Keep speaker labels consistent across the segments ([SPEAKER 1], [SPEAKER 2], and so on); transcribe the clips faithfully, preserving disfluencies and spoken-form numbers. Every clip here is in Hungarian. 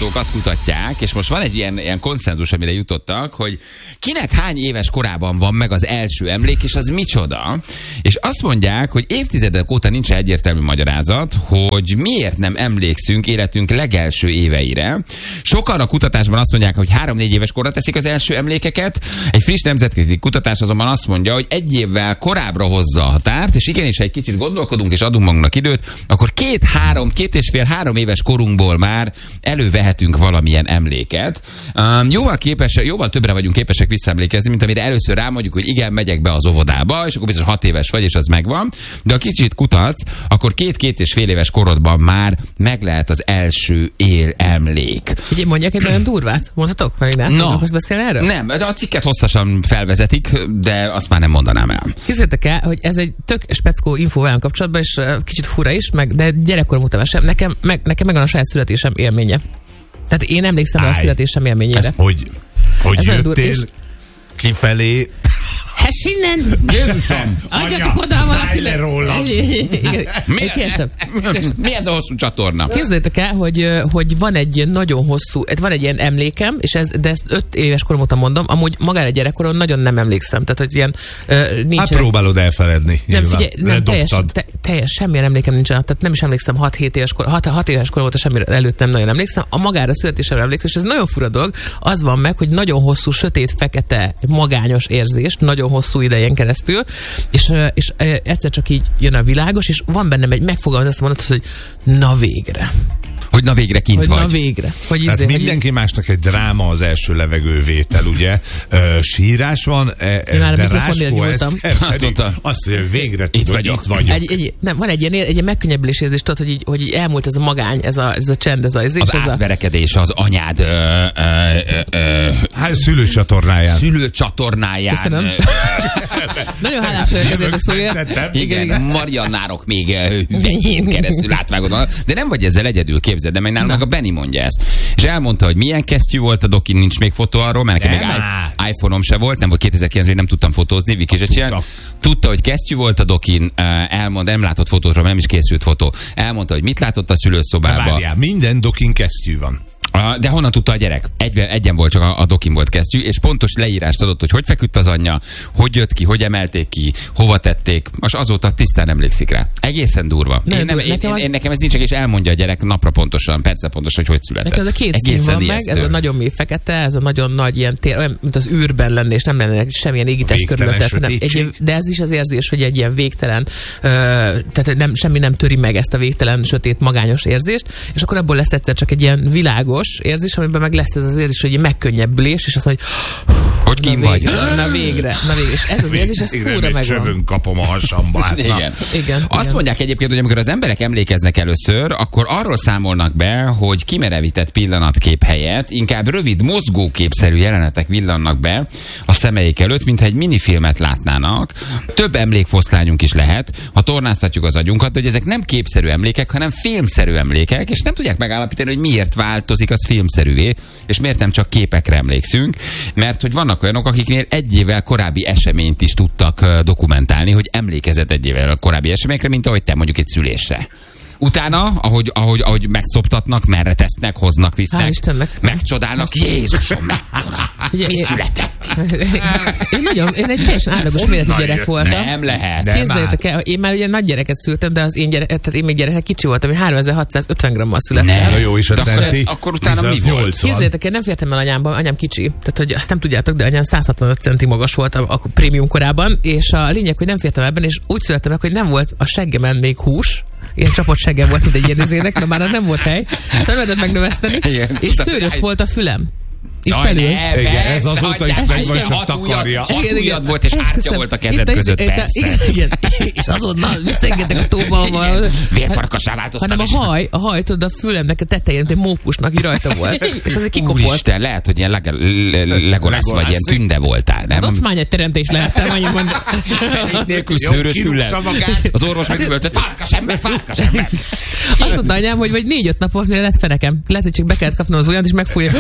[SPEAKER 1] kutatók azt kutatják, és most van egy ilyen, ilyen konszenzus, amire jutottak, hogy kinek hány éves korában van meg az első emlék, és az micsoda. És azt mondják, hogy évtizedek óta nincs egyértelmű magyarázat, hogy miért nem emlékszünk életünk legelső éveire. Sokan a kutatásban azt mondják, hogy három-négy éves korra teszik az első emlékeket. Egy friss nemzetközi kutatás azonban azt mondja, hogy egy évvel korábbra hozza a határt, és igenis, ha egy kicsit gondolkodunk és adunk magunknak időt, akkor két-három, két és fél három éves korunkból már elővehetünk valamilyen emléket. Um, jóval, képes, jóval többre vagyunk képesek visszaemlékezni, mint amire először rámondjuk, hogy igen, megyek be az óvodába, és akkor biztos hat éves vagy, és az megvan. De ha kicsit kutatsz, akkor két-két és fél éves korodban már meg lehet az első él emlék.
[SPEAKER 2] Ugye mondjak egy nagyon durvát? Mondhatok? Vagy nem?
[SPEAKER 1] No.
[SPEAKER 2] Akarsz beszélni erről?
[SPEAKER 1] Nem, de a cikket hosszasan felvezetik, de azt már nem mondanám el.
[SPEAKER 2] Képzeljétek el, hogy ez egy tök speckó infó velem kapcsolatban, és kicsit fura is, meg, de gyerekkorom óta sem. Nekem, meg, nekem megvan a saját születésem élménye. Tehát én emlékszem a születésem élményére.
[SPEAKER 3] Ezt hogy, hogy
[SPEAKER 2] ez
[SPEAKER 3] jöttél kifelé?
[SPEAKER 2] Hess innen!
[SPEAKER 1] Jézusom!
[SPEAKER 2] Adjatok oda valakinek!
[SPEAKER 3] rólam!
[SPEAKER 1] Mi ez a hosszú csatorna?
[SPEAKER 2] Képzeljétek el, hogy, hogy van egy nagyon hosszú, van egy ilyen emlékem, és ez, de ezt öt éves korom óta mondom, amúgy magára gyerekkoron nagyon nem emlékszem. Tehát, hogy ilyen nincsen.
[SPEAKER 3] Hát próbálod elfeledni.
[SPEAKER 2] Nem, figyelj, nem, teljes, te, teljes, semmilyen emlékem nincsen. Tehát nem is emlékszem hat-hét éves kor, hat éves korom óta semmi előtt nem nagyon emlékszem. A magára születésemre emlékszem, és ez nagyon fura dolog. Az van meg, hogy nagyon hosszú, sötét, fekete, magányos érzés, nagyon hosszú idején keresztül, és, és egyszer csak így jön a világos, és van bennem egy megfogalmazás, azt mondod, hogy na végre.
[SPEAKER 1] Hogy na végre kint
[SPEAKER 2] hogy
[SPEAKER 1] vagy.
[SPEAKER 2] Na végre. Hogy
[SPEAKER 3] hát
[SPEAKER 2] izé,
[SPEAKER 3] mindenki
[SPEAKER 2] hogy
[SPEAKER 3] másnak egy dráma az első levegővétel, ugye? Ö, sírás van, e, de Ráskó ezt azt mondta, azt mondja, végre
[SPEAKER 1] itt
[SPEAKER 3] tudod,
[SPEAKER 1] vagyok.
[SPEAKER 3] Itt vagyok.
[SPEAKER 2] Egy, egy, nem, van egy ilyen, egy ilyen megkönnyebbülés érzés, tudod, hogy így, hogy így elmúlt ez a magány, ez a, ez a csend, ez a érzés.
[SPEAKER 1] Az
[SPEAKER 2] ez
[SPEAKER 1] átverekedés az anyád ö, ö, ö,
[SPEAKER 3] hát szülőcsatornáján.
[SPEAKER 1] Szülőcsatornáján.
[SPEAKER 2] Köszönöm. Nagyon hálás vagyok ezért a szója.
[SPEAKER 1] Igen, igen. Mariannárok még hüvelyén keresztül átvágod. De nem vagy ezzel egyedül, képzeld, de meg nálam meg a Benni mondja ezt. És elmondta, hogy milyen kesztyű volt a dokin, nincs még fotó arról, mert nekem még iPhone-om se volt, nem volt kétezer-kilencben, nem tudtam fotózni, Viki se csinál. Tudta, hogy kesztyű volt a dokin, elmondta, nem látott fotótról, nem is készült fotó. Elmondta, hogy mit látott a szülőszobában.
[SPEAKER 3] Várjál, minden dokin kesztyű van.
[SPEAKER 1] De honnan tudta a gyerek? Egy, egyen volt, csak a, a dokin volt kesztyű, és pontos leírást adott, hogy hogy feküdt az anyja, hogy jött ki, hogy emelték ki, hova tették. Most azóta tisztán emlékszik rá. Egészen durva.
[SPEAKER 2] Nem,
[SPEAKER 1] én, nem,
[SPEAKER 2] nekem,
[SPEAKER 1] én,
[SPEAKER 2] az...
[SPEAKER 1] én, nekem ez nincs, és elmondja a gyerek napra pontosan, persze pontosan, hogy hogy született.
[SPEAKER 2] Nekem ez a két szín van meg, ez a nagyon mély fekete, ez a nagyon nagy ilyen tér, olyan, mint az űrben lenne, és nem lenne semmilyen égítés körülöttet. De ez is az érzés, hogy egy ilyen végtelen, ö, tehát nem, semmi nem töri meg ezt a végtelen, sötét, magányos érzést, és akkor abból lesz egyszer csak egy ilyen világos érzés, amiben meg lesz ez az érzés, hogy egy megkönnyebbülés, és azt mondja,
[SPEAKER 1] hogy ki vagy.
[SPEAKER 2] Na végre, na végre. És ez az érzés, ez fúra megvan.
[SPEAKER 3] Csövön kapom a hasamba. Hát,
[SPEAKER 1] igen.
[SPEAKER 2] igen.
[SPEAKER 1] Azt
[SPEAKER 2] igen.
[SPEAKER 1] mondják egyébként, hogy amikor az emberek emlékeznek először, akkor arról számolnak be, hogy kimerevített pillanatkép helyett inkább rövid mozgóképszerű jelenetek villannak be a szemeik előtt, mintha egy minifilmet látnának. Több emlékfoszlányunk is lehet, ha tornáztatjuk az agyunkat, de hogy ezek nem képszerű emlékek, hanem filmszerű emlékek, és nem tudják megállapítani, hogy miért változik az filmszerűvé, és miért nem csak képekre emlékszünk, mert hogy vannak olyanok, akiknél egy évvel korábbi eseményt is tudtak dokumentálni, hogy emlékezett egy évvel korábbi eseményekre, mint ahogy te mondjuk egy szülésre. Utána, ahogy, ahogy, ahogy megszoptatnak, merre tesznek, hoznak, visznek, megcsodálnak, Jézusom, mekkora, mi született?
[SPEAKER 2] Én nagyon, én egy teljesen átlagos méretű gyerek voltam.
[SPEAKER 1] Nem lehet.
[SPEAKER 2] Képzeljétek el, én már ugye nagy gyereket szültem, de az én gyerek, tehát én még gyerek kicsi voltam, hogy háromezer-hatszázötven grammal születtem.
[SPEAKER 3] Nem, jó is a centi.
[SPEAKER 1] Akkor utána mi volt?
[SPEAKER 2] Képzeljétek el, nem fértem el anyámban, anyám kicsi, tehát hogy azt nem tudjátok, de anyám száz hatvanöt centi magas volt a, a prémium korában, és a lényeg, hogy nem fértem ebben, és úgy születtem meg, hogy nem volt a seggemen még hús, ilyen csapott seggem volt, mint egy ilyen izének, mert már nem volt hely, felvetett megnöveszteni, és szőrös volt a fülem. Itt felül.
[SPEAKER 1] Ne,
[SPEAKER 3] igen, ez azóta is meg vagy, csak takarja.
[SPEAKER 1] Hat ujjad volt, és hátja volt a kezed között, persze.
[SPEAKER 2] Igen, igen, és azonnal visszaengedtek a tóba.
[SPEAKER 1] Vérfarkassá változtam.
[SPEAKER 2] Hanem a haj, a haj, tudod, a fülemnek a tetején, egy mókusnak így rajta volt. És az egy kikopolt.
[SPEAKER 1] Úristen, lehet, hogy ilyen Legolász vagy ilyen tünde voltál, nem?
[SPEAKER 2] Ocsmány egy teremtés lehettem, annyit mondani.
[SPEAKER 1] Fenék nélkül szőrös füllel. Az orvos megüvölte, farkas ember, farkas ember.
[SPEAKER 2] Azt mondta anyám, hogy vagy négy-öt napot, mire lett fenekem. Lehet, hogy csak be kellett kapnom az ujjat, és megfújja.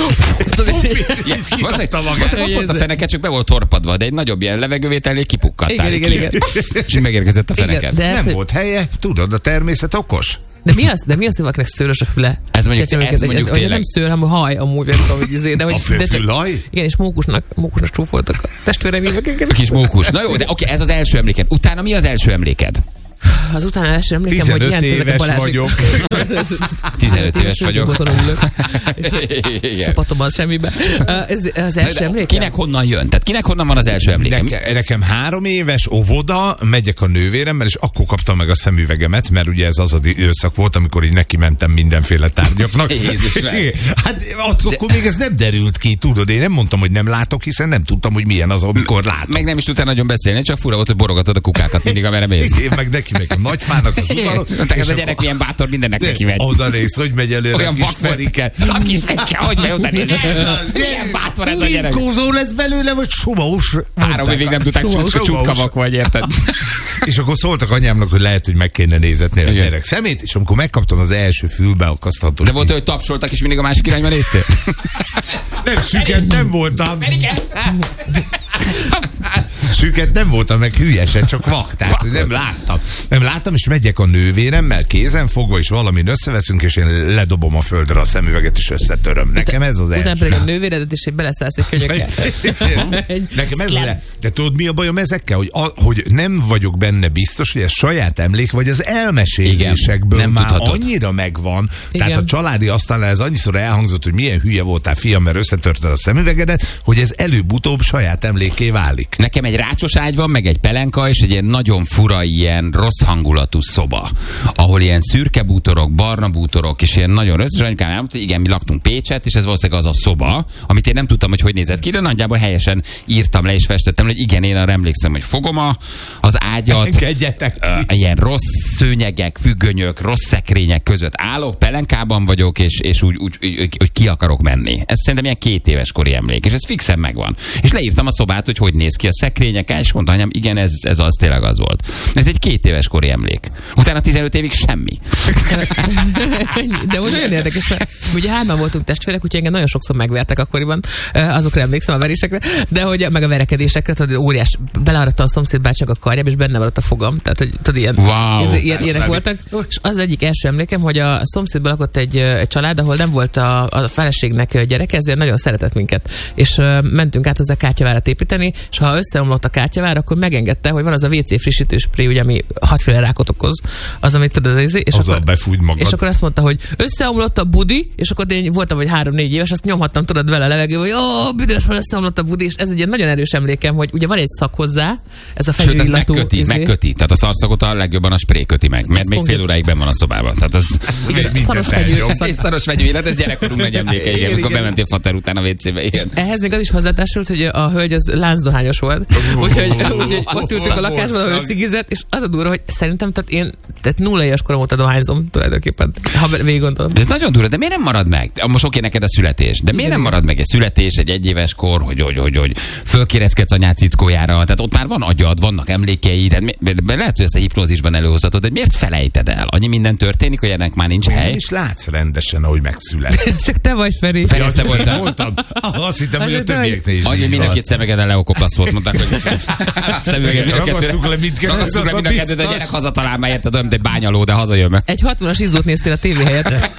[SPEAKER 1] Valószínűleg ott volt a feneke, csak be volt torpadva, de egy nagyobb ilyen levegővételnél kipukkadtál.
[SPEAKER 2] Igen, igen, igen.
[SPEAKER 1] És megerkezett a feneket.
[SPEAKER 3] Nem volt helye, tudod, a természet okos.
[SPEAKER 2] De mi az, de mi az, hogy valakinek szőrös a füle?
[SPEAKER 1] Ez mondjuk, ez mondjuk
[SPEAKER 2] ez,
[SPEAKER 1] tényleg.
[SPEAKER 2] Nem szőr, hanem haj, amúgy, nem tudom, hogy izé, de hogy...
[SPEAKER 3] A főfülaj?
[SPEAKER 2] Igen, és mókusnak, mókusnak csúfoltak a testvéreim.
[SPEAKER 1] A kis mókus. Na jó, de oké, ez az első emléked. Utána mi az első emléked?
[SPEAKER 2] Az utána első emlékem, hogy ilyen
[SPEAKER 3] éves vagyok.
[SPEAKER 1] tizenöt éves vagyok.
[SPEAKER 2] Szapatom az semmibe. Ez az első emlékem.
[SPEAKER 1] Kinek honnan jön? Tehát kinek honnan van az első emlékem?
[SPEAKER 3] Nekem, nekem három éves óvoda, megyek a nővéremmel, és akkor kaptam meg a szemüvegemet, mert ugye ez az az időszak volt, amikor így neki mentem mindenféle tárgyaknak. Hát akkor de... még ez nem derült ki, tudod, én nem mondtam, hogy nem látok, hiszen nem tudtam, hogy milyen az, amikor látok.
[SPEAKER 1] Meg nem is tudtál nagyon beszélni, csak fura volt, hogy borogatod a kukákat mindig, amerre mész.
[SPEAKER 3] Én meg neki meg a nagyfának az udvaron.
[SPEAKER 1] Tehát ez a gyerek milyen bátor, mindennek neki megy.
[SPEAKER 3] Oda néz, hogy megy előre
[SPEAKER 1] olyan
[SPEAKER 3] a kis Ferike.
[SPEAKER 1] A kis Ferike, hogy megy oda néz. Milyen bátor ez a gyerek.
[SPEAKER 3] Kózó lesz belőle, vagy sumaus?
[SPEAKER 1] Három évig nem tudták, hogy csutkavak vagy, érted?
[SPEAKER 3] És akkor szóltak anyámnak, hogy lehet, hogy meg kéne nézetni a gyerek szemét, és amikor megkaptam az első fülbeakaszthatós.
[SPEAKER 1] De volt, hogy tapsoltak, és mindig a másik irányba néztél?
[SPEAKER 3] Nem, süket nem voltam. Süket nem voltam, meg hülyesen, csak vak, tehát nem láttam. Nem láttam, és megyek a nővéremmel kézen fogva, és valamin összeveszünk, és én ledobom a földre a szemüveget, és összetöröm. Nekem ez az első.
[SPEAKER 2] Utána pedig a nővéredet, és beleszállsz egy könyökkel.
[SPEAKER 3] Nekem ez az. De tudod, mi a bajom ezekkel? Hogy, a, hogy nem vagyok benne biztos, hogy ez saját emlék, vagy az elmesélésekből igen, már tudhatod. Annyira megvan. Igen. Tehát a családi asztalnál ez annyiszor elhangzott, hogy milyen hülye voltál, fiam, mert összetörted a szemüvegedet, hogy ez előbb-utóbb saját emlékké válik.
[SPEAKER 1] Nekem egy rácsos ágy van, meg egy pelenka, és egy ilyen nagyon fura, ilyen rossz hangulatú szoba, ahol ilyen szürke bútorok, barna bútorok, és ilyen nagyon rossz, és anyukám elmondta, hogy igen, mi laktunk Pécset, és ez valószínűleg az a szoba, amit én nem tudtam, hogy hogy nézett ki, de nagyjából helyesen írtam le, és festettem le, hogy igen, én arra emlékszem, hogy fogom a, az ágyat, uh, ilyen rossz szőnyegek, függönyök, rossz szekrények között állok, pelenkában vagyok, és, és úgy, úgy, úgy, úgy, úgy ki akarok menni. Ez szerintem ilyen két éves kori emlék, és ez fixen megvan. És leírtam a szobát, hogy hogy néz ki a szekrények, és mondta anyám, igen, ez, ez az tényleg az volt. Ez egy két éves kori emlék. Utána tizenöt évig semmi.
[SPEAKER 2] De úgy nagyon érdekes, mert ugye hárman voltunk testvérek, úgyhogy engem nagyon sokszor megvertek akkoriban, azokra emlékszem, a verésekre, de hogy meg a verekedésekre, tudod, óriás, belearadta a szomszéd bácsinak a karjába, és benne maradt a fogam. Tehát, hogy tudod, ilyen,
[SPEAKER 1] wow.
[SPEAKER 2] ez, ilyen ilyenek voltak. És az egyik első emlékem, hogy a szomszédban lakott egy, egy család, ahol nem volt a, a feleségnek gyereke, ezért nagyon szeretett minket. És uh, mentünk át hozzá kártyavárat építeni, és ha összeomlott a kártyavár, akkor megengedte, hogy van az a vé cé frissítő spré, ugye, ami hatféle rákot okoz, az, amit tudod, és, és,
[SPEAKER 3] az
[SPEAKER 2] akkor,
[SPEAKER 3] magad.
[SPEAKER 2] És akkor azt mondta, hogy összeomlott a budi, és akkor én voltam, hogy három-négy éves, azt nyomhattam, tudod, vele a levegő, hogy ó, büdös, van, összeomlott a budi, és ez egy ilyen nagyon erős emlékem, hogy ugye van egy szak hozzá, ez a
[SPEAKER 1] sőt, ez megköti, izé. megköti. Tehát a szarszakot a legjobban a spré köti meg, mert ez még fél óráig benn van a szobában. Tehát az
[SPEAKER 2] szaros fegyű.
[SPEAKER 1] Szaros fegyű élet, ez gyerekkorunk nagy emléke, igen, amikor bementél fater után a vé cébe, igen.
[SPEAKER 2] Ehhez még az is hozzátársult, hogy a hölgy az láncdohányos volt. Úgyhogy ott ültük a lakásban, ahol cigizett, és az a durva, hogy szerintem tehát én tehát nulla éves korom óta dohányzom tulajdonképpen, ha végig gondolom.
[SPEAKER 1] De ez nagyon durva, de miért nem marad meg? Most oké, neked a születés, de miért nem marad meg egy születés, egy egyéves kor, hogy, hogy, hogy, hogy fölkéreckedsz anyád cickójára, tehát ott már van agyad, vannak emlékeid, lehet, hogy ezt a hipnózisban előhozhatod, de miért felejted el? Annyi minden történik, hogy ennek már nincs hely.
[SPEAKER 3] És látsz rendesen, ahogy megszületsz.
[SPEAKER 2] Csak te vagy, Feri.
[SPEAKER 1] Feri, te voltál.
[SPEAKER 3] Voltam. Azt hittem, hogy a többieknél is.
[SPEAKER 1] Annyi, mind a két szemegeden leokoplasz volt, mondták, hogy szemüveget mind a kettőre. Ragasszuk le mind a kettőt, a gyerek hazatalál már, érted, olyan, mint egy bányaló, de hazajön meg.
[SPEAKER 2] Egy hatvanas izzót néztél a tévé helyett.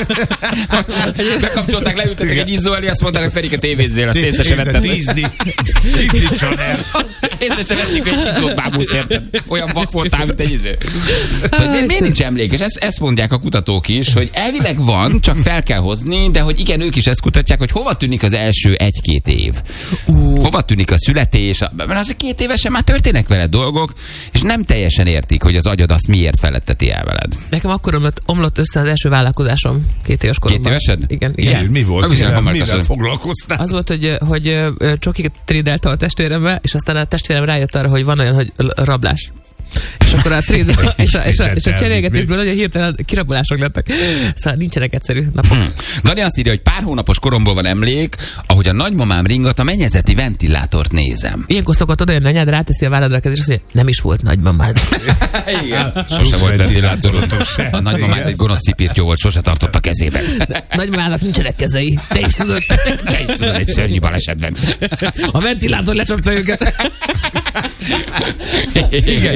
[SPEAKER 1] Bekapcsolták, leültettek egy izzó elé, azt mondták, hogy Ferike tévézzél, azt észre se vetted.
[SPEAKER 3] Tízni. Tízítson el.
[SPEAKER 1] Észre se vettük, hogy egy izzót bábulsz, érted. Olyan vak voltál, mint egy izzó. Szóval miért, miért nincs emlék? És ezt, ezt mondják a kutatók is, hogy elvileg van, csak fel kell hozni, de hogy igen, ők is ezt kutatják, hogy hova tűnik az első egy-két év. Uh. Hova tűnik a születés, mert az a két évesen már történnek veled dolgok, és nem teljesen értik, hogy az agyad azt miért feletteti el veled.
[SPEAKER 2] Nekem akkor omlott, omlott össze az első vállalkozásom két éves koromban.
[SPEAKER 1] Két évesed?
[SPEAKER 2] Igen. igen.
[SPEAKER 3] igen. Mi volt?
[SPEAKER 1] Mivel,
[SPEAKER 3] mivel foglalkoztál?
[SPEAKER 2] Az volt, hogy, hogy csokikat trédeltem a testvérembe, és aztán a testvérem rájött arra, hogy van olyan, hogy rablás. És akkor a trade és a, és a, és a cserélgetésből nagyon hirtelen kirabolások lettek. Szóval nincsenek egyszerű napok. Hmm.
[SPEAKER 1] Dani azt írja, hogy pár hónapos koromból van emlék, ahogy a nagymamám ringat a mennyezeti ventilátort nézem.
[SPEAKER 2] Ilyenkor szokott oda jönni anyád, ráteszi a válladra a kezét, és azt mondja, nem is volt nagymamád.
[SPEAKER 1] Igen. Sose volt ventilátor. A nagymamád egy gonosz szipírtyó volt, sose tartott a kezében.
[SPEAKER 2] Nagymamának nincsenek kezei. Te is tudod.
[SPEAKER 1] Te is tudod, egy szörnyű balesetben.
[SPEAKER 2] A ventilátor lecsapta őket.
[SPEAKER 1] Igen.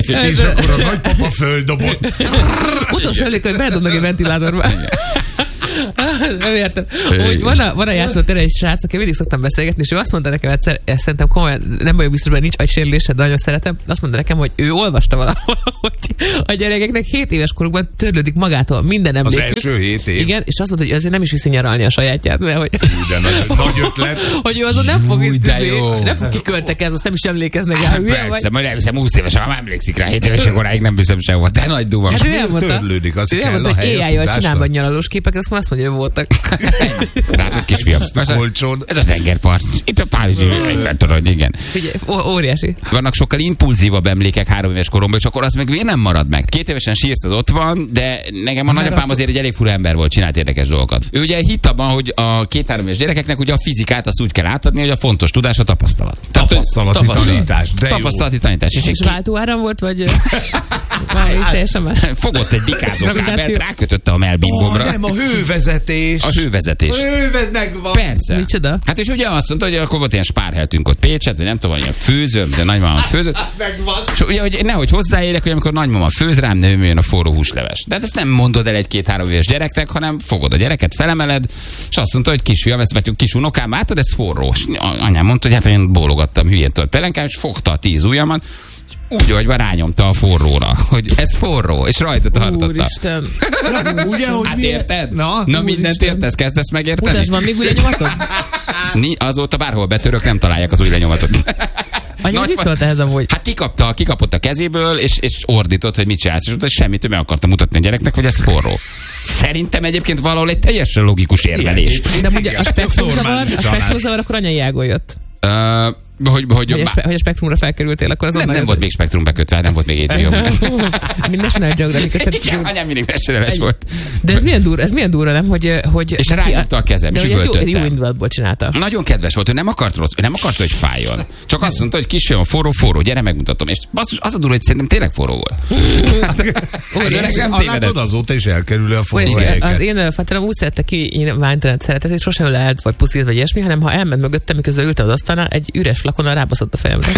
[SPEAKER 3] És akkor a nagypapa földobott.
[SPEAKER 2] Utolsó emlék, hogy beledobnak egy ventilátorba. Nem értem. Hogy van a, van a játszótéren egy srác, aki mindig szoktam beszélgetni, és ő azt mondta nekem egyszer, ezt szerintem komolyan, nem vagyok biztos, hogy nincs agysérülésed, de nagyon szeretem, azt mondta nekem, hogy ő olvasta valahol, hogy a gyerekeknek hét éves korukban törlődik magától minden emlékük.
[SPEAKER 3] Az első hét év.
[SPEAKER 2] Igen, és azt mondta, hogy azért nem is viszi nyaralni a sajátját, mert hogy...
[SPEAKER 3] De nagy, nagy ötlet.
[SPEAKER 2] Hogy ő azon nem fog,
[SPEAKER 1] Jú,
[SPEAKER 2] nem fog kiköltekezni, azt nem is emlékeznek rá.
[SPEAKER 1] Hát persze, majd elviszem húsz éves, ha emlékszik rá, hét éves koráig nem viszem sehova, de nagy duma.
[SPEAKER 2] Hát ő elmondta,
[SPEAKER 3] törlődik, az
[SPEAKER 2] ő elmondta, hogy éjjel csinál vagy nyaralós képek, azt azt mondja, hogy voltak.
[SPEAKER 1] Látod, kisfiam, ez a tengerpart. Itt a Párizsi Eiffel-torony, igen.
[SPEAKER 2] Figyelj, óriási.
[SPEAKER 1] Vannak sokkal impulzívabb emlékek három éves koromban, és akkor az meg miért nem marad meg? Két évesen sírsz, az ott van, de nekem a nagyapám azért egy elég fura ember volt, csinált érdekes dolgokat. Ő ugye hitt abban, hogy a két-három éves gyerekeknek ugye a fizikát azt úgy kell átadni, hogy a fontos tudás a tapasztalat.
[SPEAKER 3] Tapasztalati tanítás, de
[SPEAKER 1] Tapasztalati tanítás.
[SPEAKER 2] És, és váltóáram volt, vagy...
[SPEAKER 1] Fogott egy bikázókábelt, rákötötte a melbimbomra.
[SPEAKER 3] Nem, a hővezetés.
[SPEAKER 1] A hővezetés.
[SPEAKER 3] A hővez megvan.
[SPEAKER 1] Persze.
[SPEAKER 2] Micsoda?
[SPEAKER 1] Hát és ugye azt mondta, hogy akkor volt ilyen spárheltünk ott Pécset, vagy nem tudom, ilyen főzőm, de nagymamám főzött.
[SPEAKER 3] Megvan.
[SPEAKER 1] És ugye, hogy nehogy hozzáérek, hogy amikor nagymama főz rám, ne ömüljön a forró húsleves. De hát ezt nem mondod el egy-két-három éves gyereknek, hanem fogod a gyereket, felemeled, és azt mondta, hogy kisfiam, ezt vagy kis unokám, átad, ez forró. És anyám mondta, hogy hát én bólogattam hülyén tört pelenkám, és fogta a tíz ujjamat, úgy, hogy rányomta a forróra, hogy ez forró, és rajta tartotta.
[SPEAKER 2] Úristen.
[SPEAKER 3] Ugye, hogy
[SPEAKER 1] hát érted?
[SPEAKER 3] Na,
[SPEAKER 1] Na mindent értesz, kezdesz megérteni?
[SPEAKER 2] Mutasd, van még új lenyomatod?
[SPEAKER 1] Azóta bárhol betörök, nem találják az új lenyomatot.
[SPEAKER 2] Anya, mit szólt ehhez amúgy?
[SPEAKER 1] Hát kikapta, kikapott a kezéből, és, és ordított, hogy mit csinálsz, és mondta, hogy semmit, ő meg akarta mutatni a gyereknek, hogy ez forró. Szerintem egyébként valahol egy teljesen logikus érvelés.
[SPEAKER 2] De ugye a spektrumzavar, a spektrumzavar akkor anyai ágon jött.
[SPEAKER 1] Uh, hogy, hogy,
[SPEAKER 2] hogy, a spe, hogy a spektrumra felkerültél, akkor az
[SPEAKER 1] nem, nem volt még spektrum bekötve, nem volt még há bé o.
[SPEAKER 2] Mind National Geographic.
[SPEAKER 1] Igen, anyám mindig national volt.
[SPEAKER 2] De ez milyen durva, ez milyen durva, nem? Hogy, hogy
[SPEAKER 1] és rányomta a kezem, és üvöltöttem.
[SPEAKER 2] Jó, jó indulatból csinálta.
[SPEAKER 1] Nagyon kedves volt, ő nem akart rossz, ő nem akart, hogy fájjon. Csak azt mondta, hogy kisfiam, forró, forró, gyere, megmutatom. És basszus, az a durva, hogy szerintem tényleg forró volt.
[SPEAKER 3] Az öreg nem tévedett. Azóta is elkerül a forró helyeket.
[SPEAKER 2] Az én faterom úgy szerette ki, én ványtalant szeretett, és sosem lehet vagy puszít, vagy ilyesmi, hanem ha elment mögöttem, miközben ültem az asztalnál, egy üres flakonnal rábaszott a fejemre.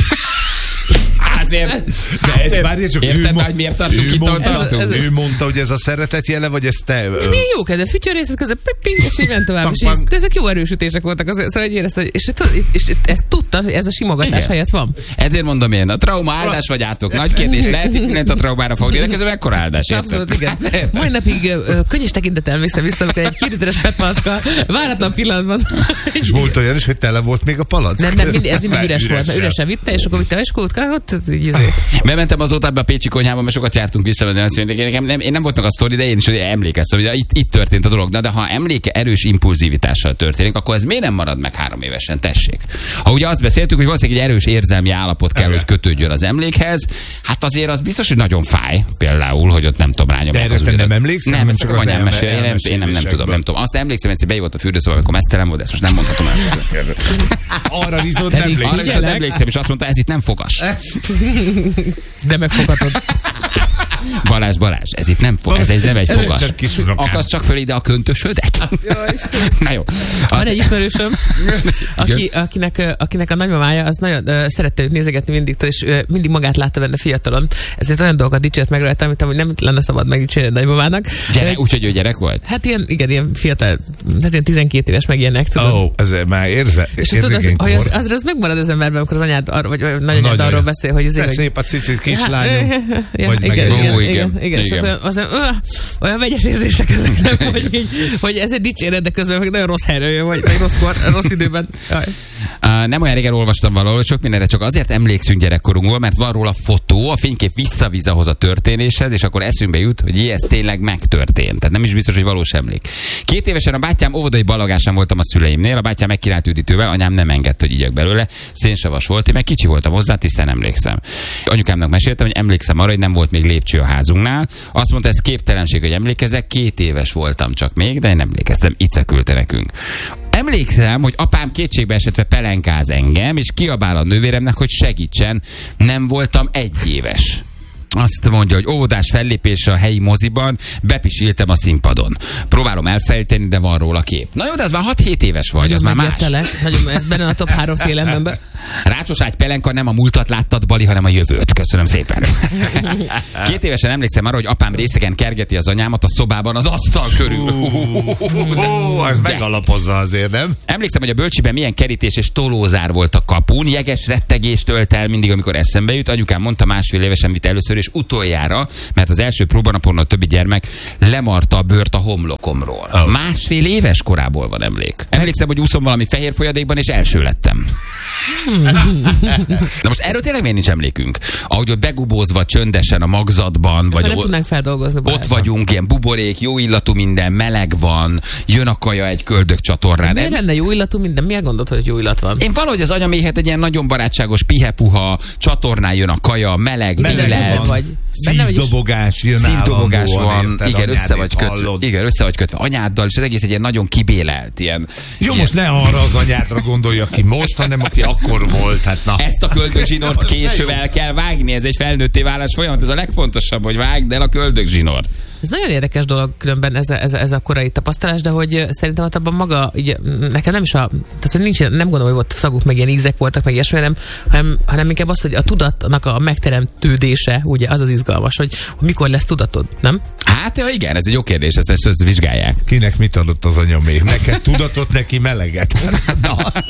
[SPEAKER 1] Azért.
[SPEAKER 3] De ez várja csak
[SPEAKER 1] érted már, hogy miért tartunk itt, ahol tartunk?
[SPEAKER 3] Ő mondta, hogy ez a szeretet jele, vagy ez te...
[SPEAKER 2] Milyen jó kedve, fütyörészet közben, és így ment tovább. És de ezek jó erősütések voltak, azért, szóval hogy érezte, és, és ezt tudta, hogy ez a simogatás helyett van.
[SPEAKER 1] Ezért mondom én, a trauma áldás vagy átok. Nagy kérdés, lehet itt mindent a traumára fogni, de közben mekkora áldás, érted?
[SPEAKER 2] Abszolút, igen. Mai napig könnyes tekintettel emlékszem vissza, amikor egy két literes petmalacka váratlan pillanatban.
[SPEAKER 3] És volt olyan is, hogy tele volt még a palack?
[SPEAKER 2] Nem, nem, ez mindig üres volt, mert üresen vitte, és akkor vitte a eskót, ott így
[SPEAKER 1] bementem azóta be a Pécsi konyhában, mert sokat jártunk vissza, azt mondják, nekem nem, én nem volt meg a sztori, de én is emlékeztem, hogy itt, itt történt a dolog. Na, de ha emléke erős impulzivitással történik, akkor ez miért nem marad meg három évesen? Tessék. Ha ugye azt beszéltük, hogy valószínűleg egy erős érzelmi állapot kell, hogy kötődjön az emlékhez, hát azért az biztos, hogy nagyon fáj, például, hogy ott nem tudom rányomni.
[SPEAKER 3] De erre nem emlékszem?
[SPEAKER 1] Nem, csak az anyám mesél, én, én nem, nem tudom, nem tudom. Azt emlékszem, hogy bejött a fürdőszoba, amikor mesztelen volt, ezt most nem mondhatom el.
[SPEAKER 3] Arra viszont emlékszem.
[SPEAKER 1] Arra viszont emlékszem, és azt mondta, ez itt nem fogas.
[SPEAKER 2] De megfoghatod.
[SPEAKER 1] Balázs, Balázs, ez itt nem fog, ez egy nem egy fogas. Akasd csak föl ide a köntösödet. Na jó.
[SPEAKER 2] Van egy ismerősöm, aki, akinek, akinek a nagymamája az nagyon uh, szerette őt nézegetni mindig, és uh, mindig magát látta benne fiatalon. Ezért olyan dolgokat dicsért meg rajta, amit amúgy nem lenne szabad megdicsérni a nagymamának.
[SPEAKER 1] Gyere, úgyhogy ő gyerek volt?
[SPEAKER 2] Hát ilyen, igen, ilyen fiatal, hát ilyen tizenkét éves meg ilyenek, tudod.
[SPEAKER 3] Ó, oh, ez már érze,
[SPEAKER 2] és tudod, az, hogy az, az, az megmarad az emberben, amikor az anyád, ar, vagy, vagy nagyanyád arról beszél, hogy
[SPEAKER 3] azért, szép a cicit kislányom.
[SPEAKER 2] Vagy igen, igen, igen, igen. Az olyan vegyes érzések ezek, nem, hogy, így, hogy ez egy dicséret, de közben meg nagyon rossz helyre jön, vagy, vagy rossz, kor, rossz időben.
[SPEAKER 1] Uh, nem olyan régen olvastam valahol, sok mindenre csak azért emlékszünk gyerekkorunkból, mert van róla fotó, a fénykép visszavíz ahhoz a történéshez, és akkor eszünkbe jut, hogy jé, ez tényleg megtörtént. Tehát nem is biztos, hogy valós emlék. Két évesen a bátyám óvodai ballagásán voltam a szüleimnél, a bátyám megkínált üdítővel, anyám nem engedte, hogy igyek belőle, szénsavas volt, én meg kicsi voltam hozzá, tisztán emlékszem. Anyukámnak meséltem, hogy emlékszem arra, hogy nem volt még lépcső a házunknál. Azt mondta, ez képtelenség, hogy emlékezek, két éves voltam csak még, de én emlékeztem, Ica küldte nekünk. Emlékszem, hogy apám kétségbe esetve pelenkáz engem, és kiabál a nővéremnek, hogy segítsen, nem voltam egy éves. Azt mondja, hogy óvodás fellépése a helyi moziban, bepisiltem a színpadon. Próbálom elfejteni, de van róla kép. Na jó, de az már hat-hét éves vagy, nagyon az már más.
[SPEAKER 2] Nagyon, ez benne a top három félelemben.
[SPEAKER 1] Rácsos ágy pelenka, nem a múltat láttad, Bali, hanem a jövőt. Köszönöm szépen. Két évesen emlékszem arra, hogy apám részegen kergeti az anyámat a szobában az asztal körül.
[SPEAKER 3] Ó, ez megalapozza azért, nem?
[SPEAKER 1] Emlékszem, hogy a bölcsiben milyen kerítés és tolózár volt a kapun. Jeges rettegést tölt el mindig, amikor eszembe jut. Anyukám mondta, másfél évesen vitt először és utoljára, mert az első próbanapon a többi gyermek lemarta a bőrt a homlokomról. Oh. Másfél éves korából van emlék. Emlékszem, hogy úszom valami fehér folyadékban, és első lettem. Na most erről tényleg miért nincs emlékünk? Ahogy ott begubózva csöndesen a magzatban,
[SPEAKER 2] ezt
[SPEAKER 1] vagy
[SPEAKER 2] nem tudnánk feldolgozni.
[SPEAKER 1] Ott vagyunk, ilyen buborék, jó illatú minden, meleg van, jön a kaja egy köldök csatornán.
[SPEAKER 2] Miért lenne jó illatú minden? Miért gondolod, hogy jó illat van?
[SPEAKER 1] Én valahogy az anyaméhet egy ilyen nagyon barátságos, pihepuha, csatornán jön a kaja, meleg, meleg
[SPEAKER 2] vagy.
[SPEAKER 3] Szívdobogás jön
[SPEAKER 1] Szívdobogás van, érted, igen, össze vagy, kötve, igen, össze vagy kötve anyáddal, és az egész egy ilyen nagyon kibélelt. Ilyen,
[SPEAKER 3] jó,
[SPEAKER 1] ilyen...
[SPEAKER 3] most ne arra az anyádra gondolja ki most, hanem aki akkor volt. Hát na.
[SPEAKER 1] Ezt a köldögzsinort később el kell vágni, ez egy felnőtté válás folyamat, ez a legfontosabb, hogy vágd el a köldögzsinort.
[SPEAKER 2] Ez nagyon érdekes dolog különben ez a, ez a, ez a korai tapasztalás, de hogy szerintem ott abban maga, így, nekem nem is a, tehát hogy nincs, nem gondolom, hogy ott szaguk, meg ilyen ízek voltak, meg ilyesmi, hanem, hanem, hanem inkább az, hogy a tudatnak a megteremtődése, ugye az az izgalmas, hogy, hogy mikor lesz tudatod, nem?
[SPEAKER 1] Hát ja, igen, ez egy jó kérdés, ezt, ezt, ezt vizsgálják.
[SPEAKER 3] Kinek mit adott az anya még? Neked tudatot, neki meleget. Na.